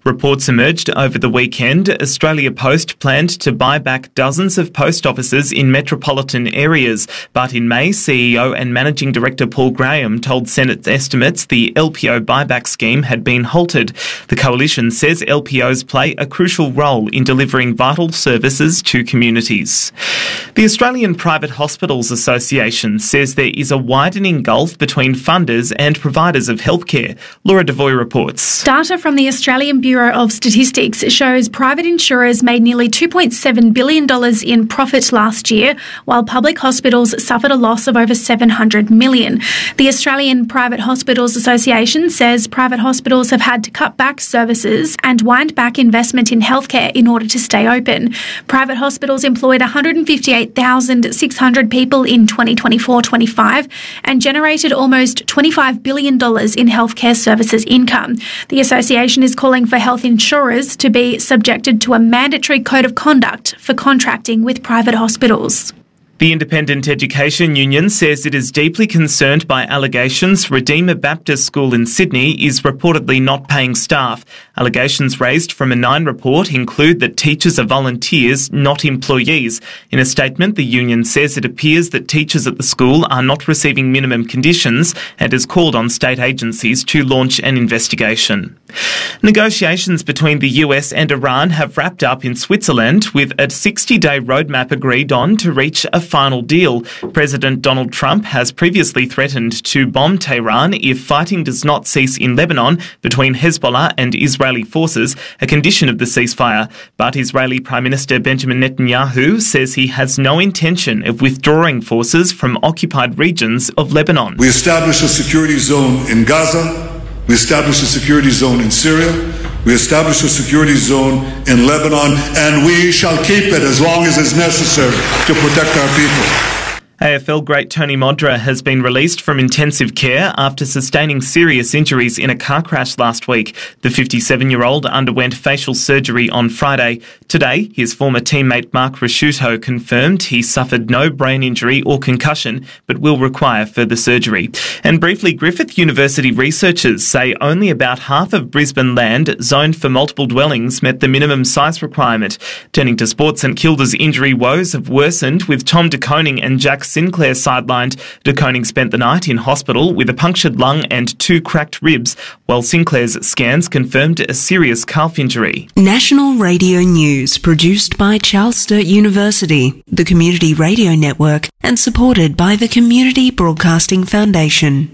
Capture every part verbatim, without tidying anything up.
Reports emerged over the weekend. Australia Post planned to buy back dozens of post offices in metropolitan areas, but in May, C E O and Managing Director Paul Graham told Senate estimates the L P O buyback scheme had been halted. The coalition says L P Os play a crucial role in delivering vital services to communities. The Australian Private Hospitals Association says there is a widening gulf between funders and providers of healthcare. Laura Devoy reports. Data from the Australian Bureau of Statistics shows private insurers made nearly two point seven billion dollars in profit last year, while public hospitals suffered a loss of over seven hundred million dollars. The Australian Private Hospitals Association says private hospitals have had to cut back services and wind back investment in healthcare in order to stay open. Private hospitals employed one hundred fifty-eight thousand six hundred people in twenty twenty-four twenty-five and generated almost twenty-five billion dollars in healthcare services income. The association is calling for health insurers to be subjected to a mandatory code of conduct for contracting with private hospitals. The Independent Education Union says it is deeply concerned by allegations Redeemer Baptist School in Sydney is reportedly not paying staff. Allegations raised from a Nine report include that teachers are volunteers, not employees. In a statement, the union says it appears that teachers at the school are not receiving minimum conditions and has called on state agencies to launch an investigation. Negotiations between the U S and Iran have wrapped up in Switzerland with a sixty-day roadmap agreed on to reach a final deal. President Donald Trump has previously threatened to bomb Tehran if fighting does not cease in Lebanon between Hezbollah and Israeli forces, a condition of the ceasefire. But Israeli Prime Minister Benjamin Netanyahu says he has no intention of withdrawing forces from occupied regions of Lebanon. We established a security zone in Gaza. We established a security zone in Syria. We established a security zone in Lebanon, and we shall keep it as long as is necessary to protect our people. A F L great Tony Modra has been released from intensive care after sustaining serious injuries in a car crash last week. The fifty-seven-year-old underwent facial surgery on Friday. Today, his former teammate Mark Rasciuto confirmed he suffered no brain injury or concussion, but will require further surgery. And briefly, Griffith University researchers say only about half of Brisbane land zoned for multiple dwellings met the minimum size requirement. Turning to sports, St Kilda's injury woes have worsened with Tom De Koning and Jack Sinclair sidelined. De Koning spent the night in hospital with a punctured lung and two cracked ribs, while Sinclair's scans confirmed a serious calf injury. National Radio News, produced by Charles Sturt University, the Community Radio Network, and supported by the Community Broadcasting Foundation.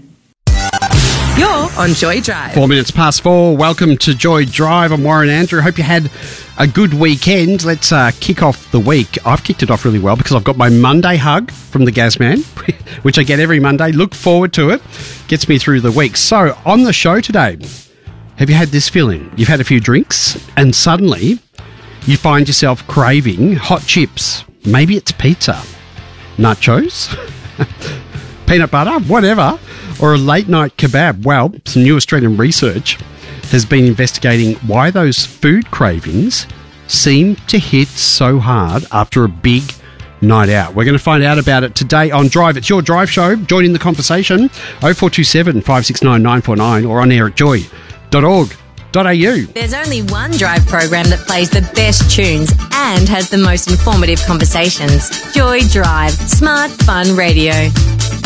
You're on Joy Drive. Four minutes past four. Welcome to Joy Drive. I'm Warren Andrew. Hope you had a good weekend. Let's uh, kick off the week. I've kicked it off really well because I've got my Monday hug from the Gazman, which I get every Monday. Look forward to it. Gets me through the week. So, on the show today, have you had this feeling? You've had a few drinks and suddenly you find yourself craving hot chips. Maybe it's pizza, nachos, peanut butter, whatever, or a late night kebab. Well, some new Australian research has been investigating why those food cravings seem to hit so hard after a big night out. We're going to find out about it today on Drive. It's your Drive show. Join in the conversation. oh four two seven, five six nine, nine four nine or on air at joy dot org dot a u. There's only one Drive program that plays the best tunes and has the most informative conversations. Joy Drive. Smart, fun radio.